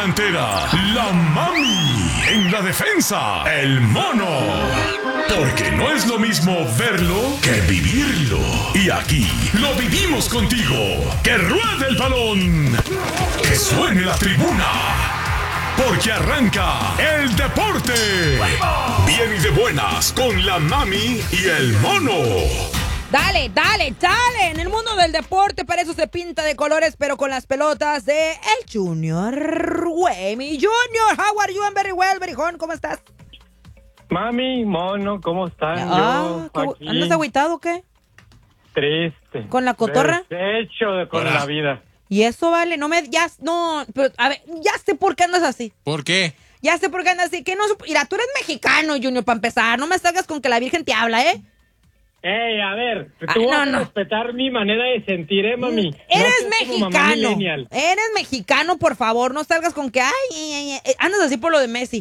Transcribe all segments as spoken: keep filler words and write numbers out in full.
delantera, la Mami. En la defensa, el Mono. Porque no es lo mismo verlo que vivirlo. Y aquí lo vivimos contigo. ¡Que ruede el balón! ¡Que suene la tribuna! Porque arranca el deporte. Bien y de buenas con la Mami y el Mono. Dale, dale, dale. En el mundo del deporte para eso se pinta de colores, pero con las pelotas de el Junior. Güey, mi Junior, how are you? I'm very well, very home. ¿Cómo estás? Mami, Mono, ¿cómo están? Ah, Yo aquí, ¿andas agüitado o qué? triste. ¿Con la cotorra? Deshecho de con Hola. la vida. Y eso vale, no me, ya, no, pero, a ver, ya sé por qué andas así. ¿Por qué? Ya sé por qué andas así. Que no, sup- mira, tú eres mexicano, Junior, para empezar. No me salgas con que la Virgen te habla, ¿eh? Ey, a ver, Ah, tú no, vas a no. respetar mi manera de sentir, ¿eh, mami? Eres No seas como mamá mexicano. millennial. Eres mexicano, por favor. No salgas con que, ay, ay, ay, ay, andas así por lo de Messi.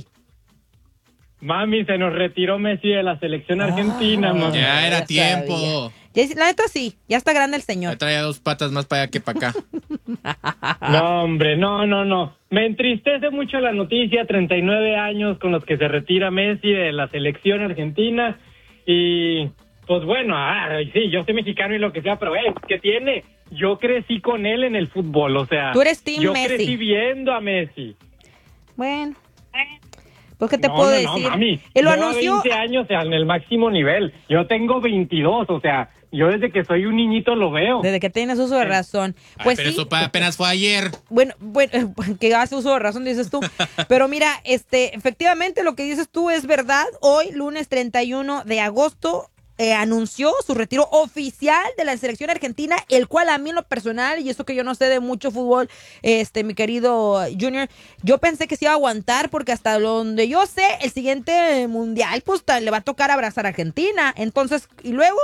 Mami, se nos retiró Messi de la selección argentina, Ah, mami. Ya era ya tiempo. sabía. Ya, la neta sí, ya está grande el Ya señor. traía dos patas más para allá que para acá. No, hombre, no, no, no. Me entristece mucho la noticia, treinta y nueve años con los que se retira Messi de la selección argentina. Y, pues bueno, ah, sí, yo soy mexicano y lo que sea, pero, eh, ¿qué tiene? Yo crecí con él en el fútbol, o sea... Tú eres team yo Messi. crecí viendo a Messi. Bueno, pues ¿qué te no, puedo no, decir? No, mami, Él lo lleva anunció. veinte años, o sea, en el máximo nivel. Yo tengo veintidós, o sea, yo desde que soy un niñito lo veo. Desde que tienes uso de razón. Ay, Pues pero sí. eso pa- apenas fue ayer. Bueno, bueno, que hace uso de razón, dices tú. Pero mira, este, efectivamente lo que dices tú es verdad. Hoy, lunes treinta y uno de agosto, eh, anunció su retiro oficial de la selección argentina, el cual a mí en lo personal, y eso que yo no sé de mucho fútbol, este, mi querido Junior, yo pensé que se iba a aguantar porque hasta donde yo sé, el siguiente mundial, pues ta- le va a tocar abrazar a Argentina. Entonces, ¿y luego?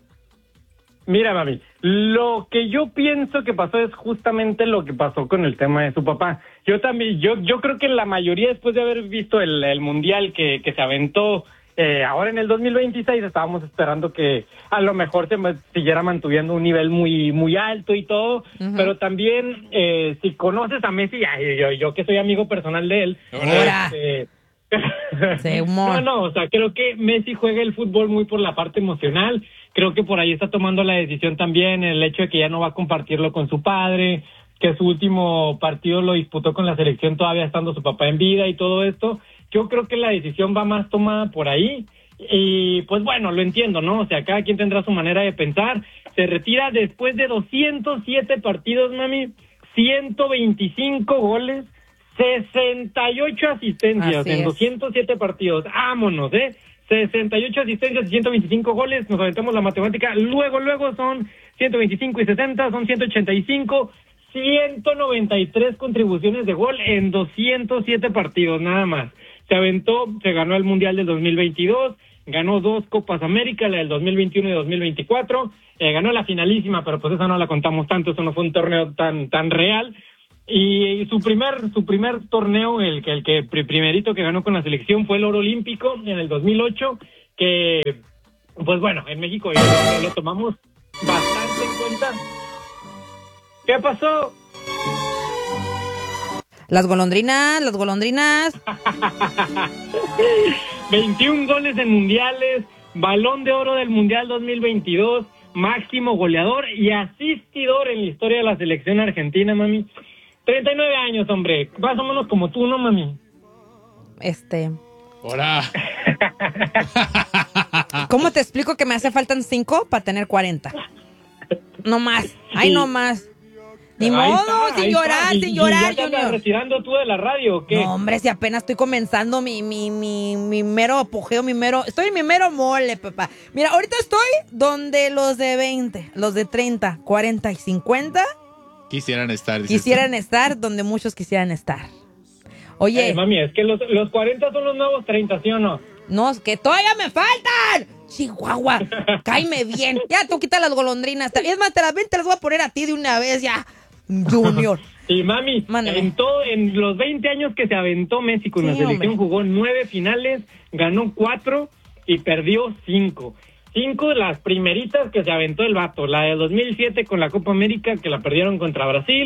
Mira, mami, lo que yo pienso que pasó es justamente lo que pasó con el tema de su papá. Yo también, yo yo creo que la mayoría, después de haber visto el, el mundial que, que se aventó eh, ahora en el dos mil veintiséis, estábamos esperando que a lo mejor se ma- siguiera manteniendo un nivel muy muy alto y todo, Ujú. pero también, eh, si conoces a Messi, ay, yo, yo que soy amigo personal de él, Ahora. este, Sí, humor. no, no, o sea, creo que Messi juega el fútbol muy por la parte emocional. Creo que por ahí está tomando la decisión también el hecho de que ya no va a compartirlo con su padre, que su último partido lo disputó con la selección todavía estando su papá en vida y todo esto. Yo creo que la decisión va más tomada por ahí. Y pues bueno, lo entiendo, ¿no? O sea, cada quien tendrá su manera de pensar. Se retira después de doscientos siete partidos, mami, ciento veinticinco goles, sesenta y ocho asistencias Así en es. doscientos siete partidos. Vámonos, ¿eh? sesenta y ocho asistencias y ciento veinticinco goles. Nos aventamos la matemática. Luego, luego son ciento veinticinco y sesenta, son ciento ochenta y cinco. ciento noventa y tres contribuciones de gol en doscientos siete partidos, nada más. Se aventó, se ganó el Mundial del dos mil veintidós, ganó dos Copas América, la del dos mil veintiuno y dos mil veinticuatro, eh, ganó la finalísima, pero pues esa no la contamos tanto, eso no fue un torneo tan tan real. Y su primer su primer torneo, el que el que pri- primerito que ganó con la selección fue el oro olímpico en el dos mil ocho, que pues bueno, en México ya lo, lo tomamos bastante en cuenta. ¿Qué pasó? Las golondrinas, las golondrinas. veintiún goles en mundiales, balón de oro del Mundial dos mil veintidós, máximo goleador y asistidor en la historia de la selección argentina, mami. treinta y nueve años, hombre, más o menos como tú, ¿no, mami? Este, Ahora. ¿cómo te explico que me hace faltan cinco para tener cuarenta? No más, ay, Sí. no más. Ni Ahí modo, está, sin ahí llorar, está. ¿Y- sin y llorar, ya te andas Junior. retirando tú de la radio o qué? No, hombre, si apenas estoy comenzando mi, mi, mi, mi mero apogeo, mi mero... Estoy en mi mero mole, papá. Mira, ahorita estoy donde los de veinte, los de treinta, cuarenta y cincuenta Quisieran estar. dices quisieran tú. estar donde muchos quisieran estar. Oye, Eh, mami, es que los, los cuarenta son los nuevos treinta, ¿sí o no? no, es que todavía me faltan. Chihuahua, cáeme bien. Ya tú quita las golondrinas. Es más, te las, ven, te las voy a poner a ti de una vez ya, Junior. Y mami, Mándame. en todo, en los veinte años que se aventó Messi con Sí, la selección, hombre. jugó nueve finales, ganó cuatro y perdió cinco. Cinco de las primeritas que se aventó el vato, la de dos mil siete con la Copa América, que la perdieron contra Brasil,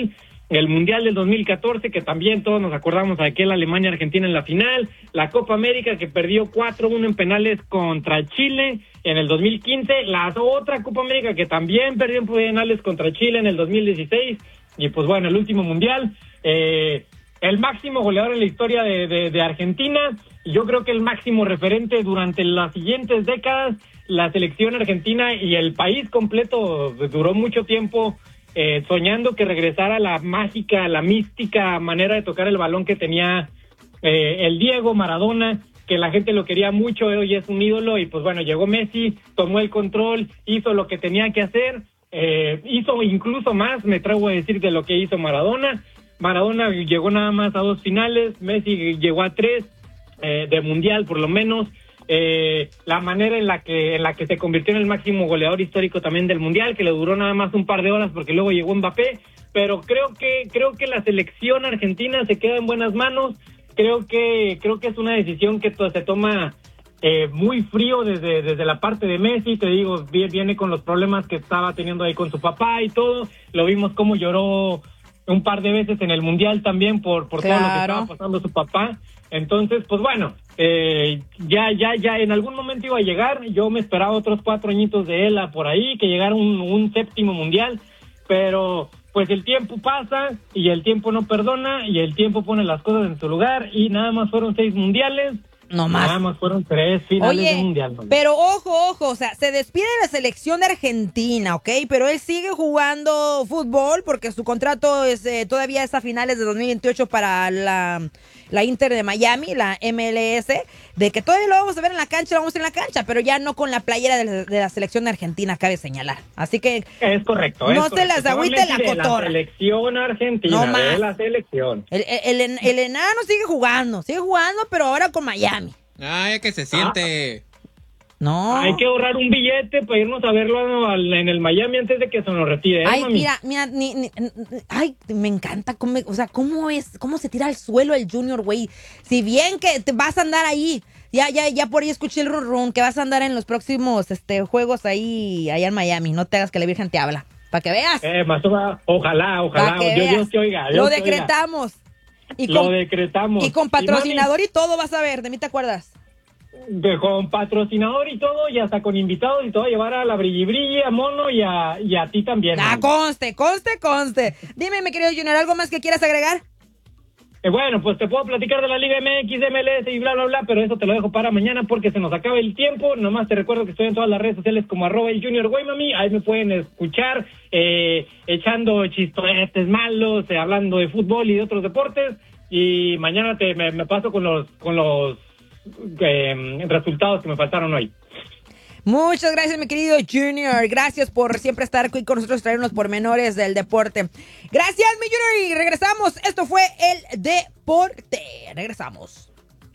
el Mundial del dos mil catorce, que también todos nos acordamos de aquel Alemania-Argentina en la final, la Copa América que perdió cuatro uno en penales contra Chile en el dos mil quince, la otra Copa América que también perdió en penales contra Chile en el dos mil dieciséis, y pues bueno, el último Mundial, eh, el máximo goleador en la historia de, de, de Argentina, y yo creo que el máximo referente durante las siguientes décadas. La selección argentina y el país completo duró mucho tiempo eh, soñando que regresara la mágica, la mística manera de tocar el balón que tenía eh, el Diego Maradona, que la gente lo quería mucho, hoy es un ídolo, y pues bueno, llegó Messi, tomó el control, hizo lo que tenía que hacer, eh, hizo incluso más, me atrevo a decir, de lo que hizo Maradona. Maradona llegó nada más a dos finales, Messi llegó a tres, eh, de mundial por lo menos. Eh, la manera en la que en la que se convirtió en el máximo goleador histórico también del mundial, que le duró nada más un par de horas porque luego llegó Mbappé, pero creo que creo que la selección argentina se queda en buenas manos. Creo que creo que es una decisión que to- se toma eh, muy frío desde desde la parte de Messi. Te digo, viene con los problemas que estaba teniendo ahí con su papá y todo. Lo vimos cómo lloró un par de veces en el mundial también por por claro. todo lo que estaba pasando su papá. Entonces, pues bueno, eh, ya, ya, ya en algún momento iba a llegar. Yo me esperaba otros cuatro añitos de él a por ahí, que llegara un, un séptimo mundial, pero pues el tiempo pasa y el tiempo no perdona y el tiempo pone las cosas en su lugar y nada más fueron seis mundiales. No más. Nada más fueron tres finales Oye, de mundial. ¿No? Pero ojo, ojo, o sea, se despide de la selección de Argentina, ¿ok? Pero él sigue jugando fútbol porque su contrato es eh, todavía es a finales de dos mil veintiocho para la, la Inter de Miami, la M L S, de que todavía lo vamos a ver en la cancha, lo vamos a ver en la cancha, pero ya no con la playera de la, de la selección de Argentina, cabe señalar. Así que es correcto. no es se correcto. las agüite la cotorra. De la selección argentina, No de más. la selección. El, el, el, el enano sigue jugando, sigue jugando, pero ahora con Miami. Ay, es que se siente. No. Hay que ahorrar un billete para irnos a verlo al- en el Miami antes de que se nos retire. ¿eh, Ay, mami? mira, mira, ni, ni- ay, me encanta cómo, o sea, cómo es, cómo se tira al suelo el Junior, güey. Si bien que te vas a andar ahí, ya, ya, ya por ahí escuché el run run, que vas a andar en los próximos, este, juegos ahí, allá en Miami. No te hagas que la Virgen te habla, para que veas. Eh, más o menos, ojalá, ojalá. Pa' que Dios, veas. Dios te oiga. Dios Lo te oiga. decretamos. Y Lo con, decretamos. y con patrocinador y todo vas a ver, ¿de mí te acuerdas? De, con patrocinador y todo, y hasta con invitados y todo, a llevar a la Brilli Brilli, a Mono y a, y a ti también. Ah, mami. conste, conste, conste. Dime, mi querido Junior, ¿algo más que quieras agregar? Eh, bueno, pues te puedo platicar de la Liga M X, M L S y bla, bla, bla, pero eso te lo dejo para mañana porque se nos acaba el tiempo. Nomás te recuerdo que estoy en todas las redes sociales como arroba el Junior Guaymami. Ahí me pueden escuchar eh, echando chistoretes malos, eh, hablando de fútbol y de otros deportes. Y mañana te me, me paso con los con los eh, resultados que me faltaron hoy. Muchas gracias, mi querido Junior. Gracias por siempre estar aquí con nosotros, traer unos pormenores del deporte. Gracias, mi Junior. Y regresamos. Esto fue el deporte. Regresamos.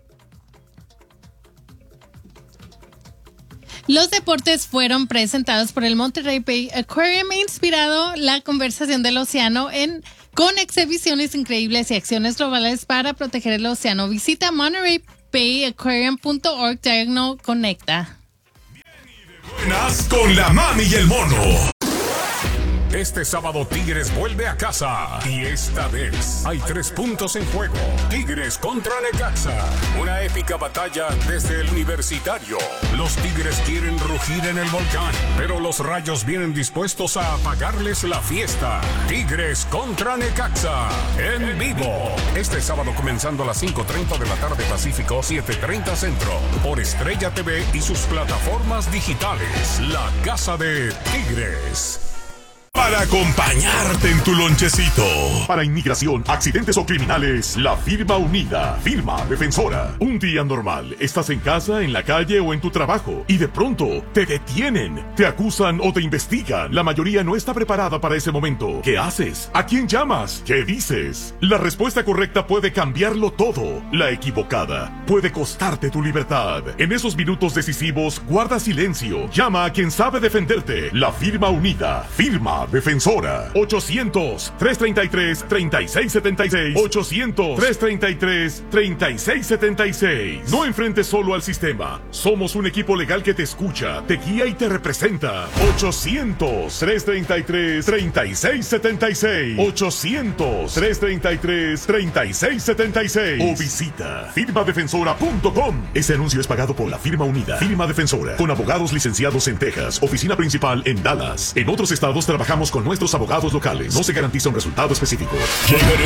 Los deportes fueron presentados por el Monterrey Bay Aquarium e inspirado la conversación del océano en con exhibiciones increíbles y acciones globales para proteger el océano. Visita monterey bay aquarium punto org diagonal conecta. Buenas con la mami y el mono. Este sábado Tigres vuelve a casa y esta vez hay tres puntos en juego. Tigres contra Necaxa. Una épica batalla desde el Universitario. Los Tigres quieren rugir en el volcán, pero los Rayos vienen dispuestos a apagarles la fiesta. Tigres contra Necaxa en vivo. Este sábado comenzando a las cinco treinta de la tarde Pacífico, siete treinta Centro. Por Estrella T V y sus plataformas digitales. La casa de Tigres. Para acompañarte en tu lonchecito. Para inmigración, accidentes o criminales, la firma unida. Firma defensora. Un día normal, estás en casa, en la calle o en tu trabajo y de pronto te detienen, te acusan o te investigan. La mayoría no está preparada para ese momento. ¿Qué haces? ¿A quién llamas? ¿Qué dices? La respuesta correcta puede cambiarlo todo. La equivocada puede costarte tu libertad. En esos minutos decisivos, guarda silencio. Llama a quien sabe defenderte. La firma unida. Firma Defensora. ochocientos, trescientos treinta y tres, treinta y seis setenta y seis. ochocientos, trescientos treinta y tres, treinta y seis setenta y seis. No enfrentes solo al sistema. Somos un equipo legal que te escucha, te guía y te representa. ochocientos, trescientos treinta y tres, treinta y seis setenta y seis. ochocientos, trescientos treinta y tres, treinta y seis setenta y seis. O visita firma defensora punto com. Este anuncio es pagado por la firma unida. Firma Defensora, con abogados licenciados en Texas, oficina principal en Dallas. En otros estados trabajamos con nuestros abogados locales. No se garantiza un resultado específico.